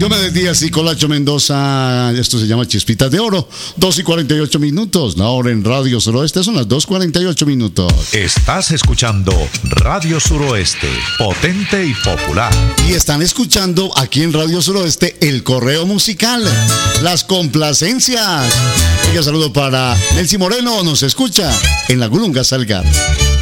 Diomedes Díaz y Colacho Mendoza. Esto se llama Chispitas de Oro. 2:48. La hora en Radio Suroeste son las 2:48. Estás escuchando Radio Suroeste, potente y popular. Y están escuchando aquí en Radio Suroeste el correo musical, las complacencias. Un saludo para Nelcy Moreno, nos escucha en la Gulunga Salgar.